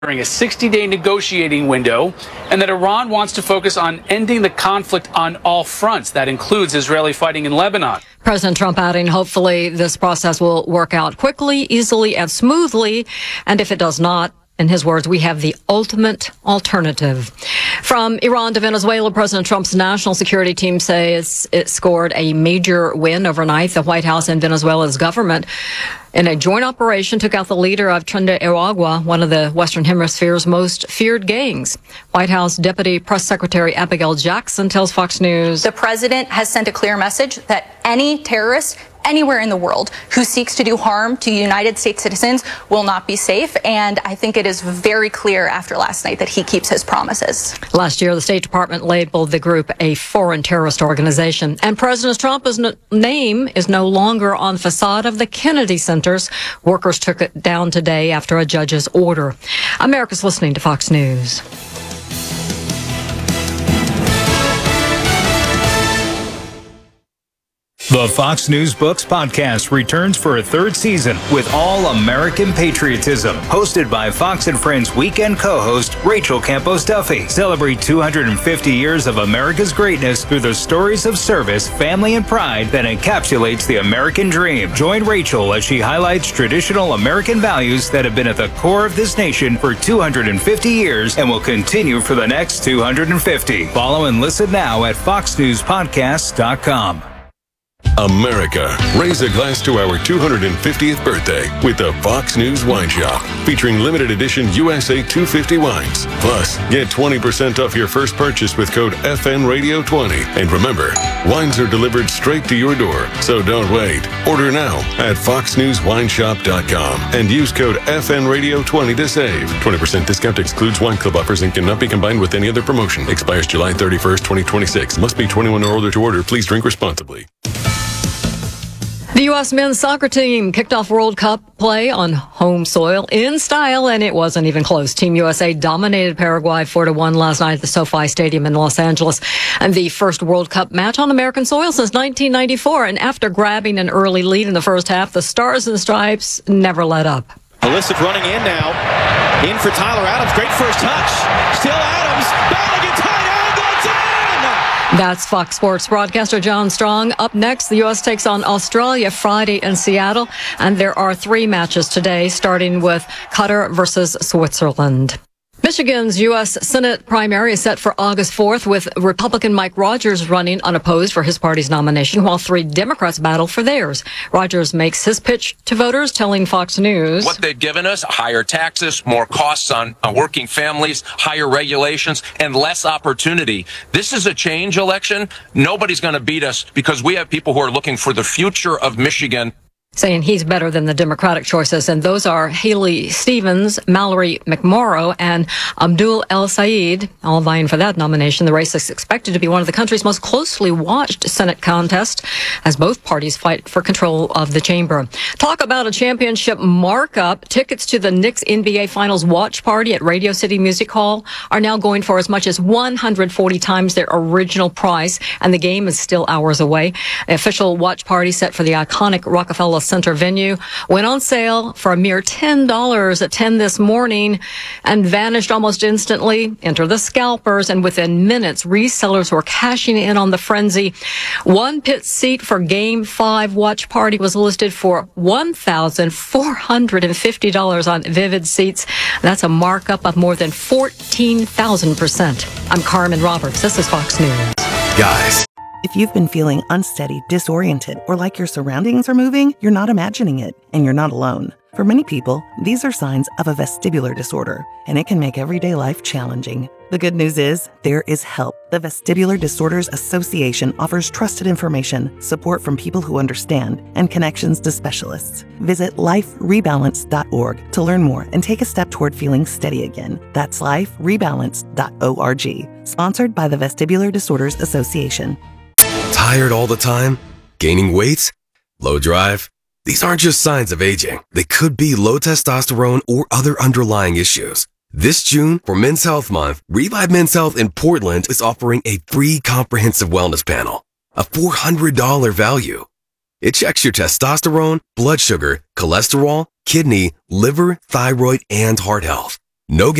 during a 60-day negotiating window, and that Iran wants to focus on ending the conflict on all fronts. That includes Israeli fighting in Lebanon. President Trump adding, hopefully this process will work out quickly, easily, and smoothly. And if it does not, in his words, we have the ultimate alternative. From Iran to Venezuela, President Trump's national security team says it scored a major win overnight. The White House and Venezuela's government, in a joint operation, took out the leader of Tren de Aragua, one of the Western Hemisphere's most feared gangs. White House Deputy Press Secretary Abigail Jackson tells Fox News. The president has sent a clear message that any terrorist anywhere in the world who seeks to do harm to United States citizens will not be safe. And I think it is very clear after last night that he keeps his promises. Last year, the State Department labeled the group a foreign terrorist organization. And President Trump's name is no longer on the facade of the Kennedy Centers. Workers took it down today after a judge's order. America's listening to Fox News. The Fox News Books podcast returns for a third season with All American Patriotism, hosted by Fox and Friends weekend co-host Rachel Campos Duffy. Celebrate 250 years of America's greatness through the stories of service, family, and pride that encapsulates the American dream. Join Rachel as she highlights traditional American values that have been at the core of this nation for 250 years and will continue for the next 250. Follow and listen now at foxnewspodcasts.com. America, raise a glass to our 250th birthday with the Fox News Wine Shop, featuring limited edition USA 250 wines. Plus, get 20% off your first purchase with code FNRadio20. And remember, wines are delivered straight to your door, so don't wait. Order now at foxnewswineshop.com and use code FNRadio20 to save. 20% discount excludes wine club offers and cannot be combined with any other promotion. Expires July 31st, 2026. Must be 21 or older to order. Please drink responsibly. The U.S. men's soccer team kicked off World Cup play on home soil in style, and it wasn't even close. Team USA dominated Paraguay 4-1 last night at the SoFi Stadium in Los Angeles, and the first World Cup match on American soil since 1994. And after grabbing an early lead in the first half, the Stars and Stripes never let up. Pulisic running in now. In for Tyler Adams. Great first touch. Still Adams. Balogun tight angle. It's in! That's Fox Sports broadcaster John Strong. Up next, the U.S. takes on Australia Friday in Seattle. And there are 3 matches today, starting with Qatar versus Switzerland. Michigan's U.S. Senate primary is set for August 4th, with Republican Mike Rogers running unopposed for his party's nomination, while 3 Democrats battle for theirs. Rogers makes his pitch to voters, telling Fox News. What they've given us, higher taxes, more costs on working families, higher regulations, and less opportunity. This is a change election. Nobody's going to beat us because we have people who are looking for the future of Michigan. Saying he's better than the Democratic choices, and those are Haley Stevens, Mallory McMorrow, and Abdul El Sayed, all vying for that nomination. The race is expected to be one of the country's most closely watched Senate contests, as both parties fight for control of the chamber. Talk about a championship markup. Tickets to the Knicks NBA Finals watch party at Radio City Music Hall are now going for as much as 140 times their original price, and the game is still hours away. The official watch party set for the iconic Rockefeller Center venue went on sale for a mere $10 at 10 this morning and vanished almost instantly. Enter the scalpers, and within minutes, resellers were cashing in on the frenzy. One pit seat for Game 5 watch party was listed for $1,450 on Vivid Seats. That's a markup of more than 14,000%. I'm Carmen Roberts. This is Fox News. Guys. If you've been feeling unsteady, disoriented, or like your surroundings are moving, you're not imagining it, and you're not alone. For many people, these are signs of a vestibular disorder, and it can make everyday life challenging. The good news is, there is help. The Vestibular Disorders Association offers trusted information, support from people who understand, and connections to specialists. Visit liferebalance.org to learn more and take a step toward feeling steady again. That's liferebalance.org. Sponsored by the Vestibular Disorders Association. Tired all the time? Gaining weight? Low drive? These aren't just signs of aging. They could be low testosterone or other underlying issues. This June, for Men's Health Month, Revive Men's Health in Portland is offering a free comprehensive wellness panel, a $400 value. It checks your testosterone, blood sugar, cholesterol, kidney, liver, thyroid, and heart health. No